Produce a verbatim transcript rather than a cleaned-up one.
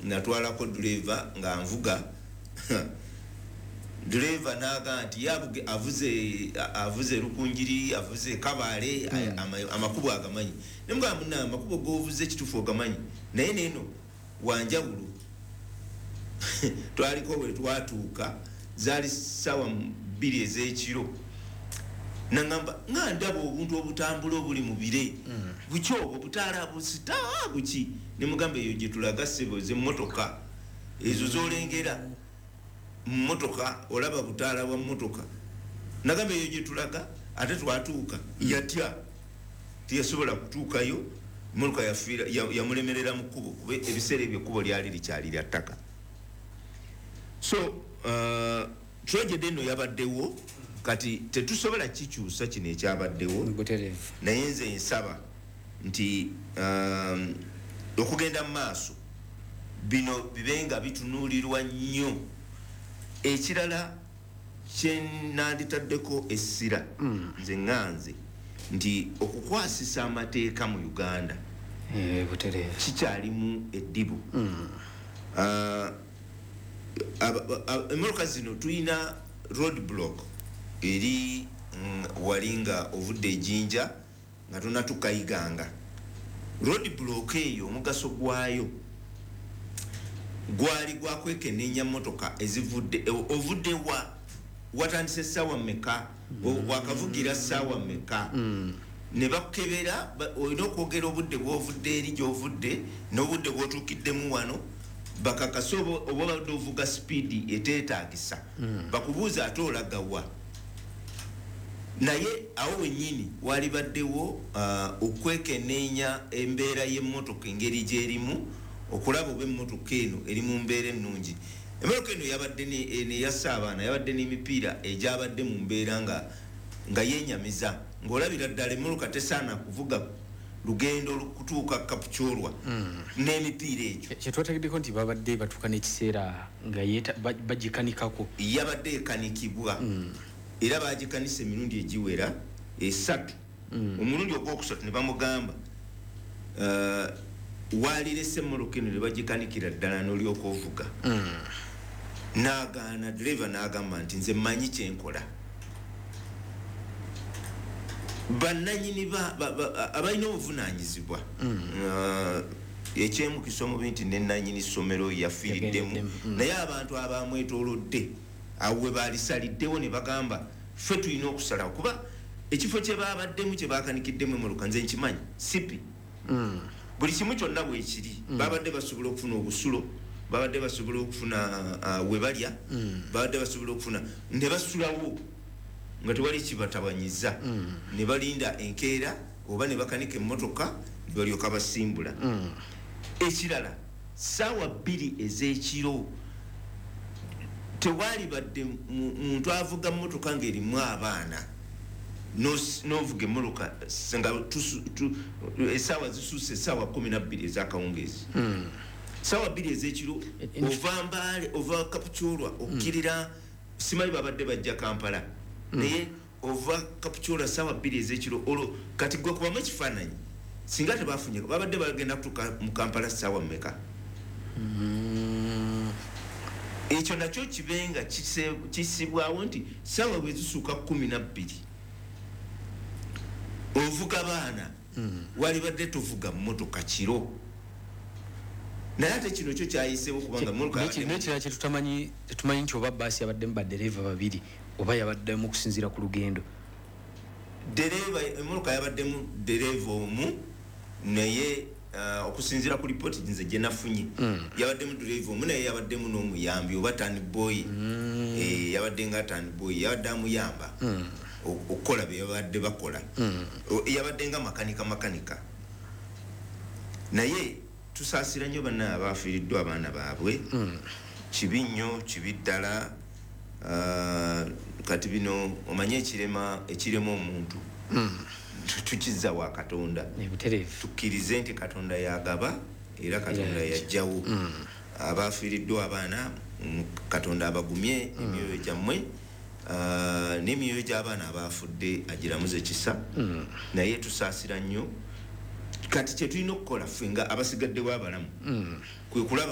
natwalako driver nga nvuga driver naga nti yabuge avuze avuze Rukunjiri avuze Kabale mm. amakubo agamanyi nemga muna amakubo govuze kitufu agamanyi naye neno wanjawulo twaliko we twatuuka zali sawa mbiri ezekiro nangamba ngandabo obuntu obutambula obuli mu bire mm. bucho obutala busita buki nemugambe eyo gye tulaga sebo ze motoka ezo zolengera motoka olaba butala wa motoka nagambe eyo gye tulaga ate twatuuka mm. yatya tiyasobola kutuukayo motoka yafira yamulemerera ya mu kubo kube ebiseera ebyo kubo lyali likyali lya ttaka so uh, tragedy eno yabaddewo kati tetusobola kikyusa kino ekyabaddewo naye nze nsaba nti um, okugenda mu maaso bino bibenga bitunuulirwa nnyo ekirala kyenanditaddeko essira mm. nze ŋŋanze nti okukwasisa amateeka mu Uganda eh butereevu kikyalimu eddibu mm. uh, emmotoka zino tulina road block eri mm, walinga ovudde ejinja nga tonatukayiganga road block eyo omugaso gwayo gwali gwakwekenneenya motoka ezivudde ovudde wa watandise sawa meka mm. wakavugira sawa meka mm. ne bakebera olina okwogera obudde bwovudde eri gyovudde n'obudde bwotuukiddemu wano bakakasobo oba ovuga speed eteetaagisa mm. bakubuuza ate olagawa naye awo wenyini wali baddewo uh, okwekenneenya embeera y'emmotoka engeri gyerimu okulaba oba emmotoka eno eri mu mbeera ennungi emmotoka eno yabadde neyassa abaana yabadde n'emipiira egyabadde mu mbeera nga nga yenyamiza ng'olabira ddala emmotoka tesaana kuvuga lugendo kutuuka kapukyolwa mm. n'emipiira ekyo kyetwategeddeko nti babadde batuuka n'ekiseera nga bagikanikako yabadde ekanikibwa mm. era bagikanisa emirundi egiwera esatu mm. omulundi ogwokusatu ne bamugamba uh, walirese emmotoka eno ne bagikanikira ddala n'olyoka ovuga mm. n'agaana driver n'agamba nti nze mmanyi kyenkola bannanyini abalina obuvunaanyizibwa ekyemu kisomo binti nennanyini ssomero yafiiriddemu naye abantu abamwetoolodde awo we baalisaliddewo ne bagamba ffe tulina okusalawo kuba ekifo kye baabaddemu kye baakanikiddemu emmotoka nze nkimanyi sipi buli kimu kyonna bwekiri babadde basobola okufuna obusulo babadde basobola okufuna we balya babadde basobola okufuna ne basulawo nga tewali kibatabanyiza mm. ne balinda enkeera oba ne bakanika emmotoka ne balyoka basimbula mm. ekirala saawa bbiri ez'ekiro tewali badde muntu avuga mmotoka ng'erimu abaana n'ovuga emmotoka nga essaawa zisuuse essaawa kumi na bbiri ez'akawungeezi mm. saawa bbiri ez'ekiro ova Mbale ova Kapukyolwa okkirira simanyi babadde bajja Kampala naye ova Kapukyolwa sawa bbiri ez'ekiro olwo kati gwe kubamu ekifaananyi singa tebafunye babadde bagenda kutuuka mu Kampala sawa mmeka ekyo nakyo kibenga kisibwawo nti sawa bwe zisuuka kumi na bbiri ovuga baana wali badde tovuga mmotoka kiro naye ate kino kyo kyayiseewo kubanga nekirala kyetumanyi tetumanyi nti oba baasi yabaddemu badereva babiri oba yabaddemu okusinziira ku lugendo dereva emmotoka yabaddemu dereva omu naye uh, okusinziira ku lipooti nze gye nafunye mm. yabaddemu dereva omu naye yabaddemu n'omuyambi oba tanboy mm. e, yabadde nga tanboy yabadde amuyamba mm. okukola bye yabadde bakola mm. yabadde nga makanika makanika naye tusaasira nnyo banna abaafiiriddwa abaana baabwe mm. kibi nnyo kibi ddala uh, kati bino omanye ekirema ekirema omuntu mm. tukizza wa Katonda tukkirize nti Katonda yagaba era Katonda yajjawo mm. abaafiiriddwa abaana Katonda abagumye mm. emyoyo gyammwe uh, n'emyoyo gy'abaana abaafudde agiramuze kisa mm. naye tusaasira nnyo kati kye tulina okukola ffe nga abasigaddewo abalamu mm. kwe kulaba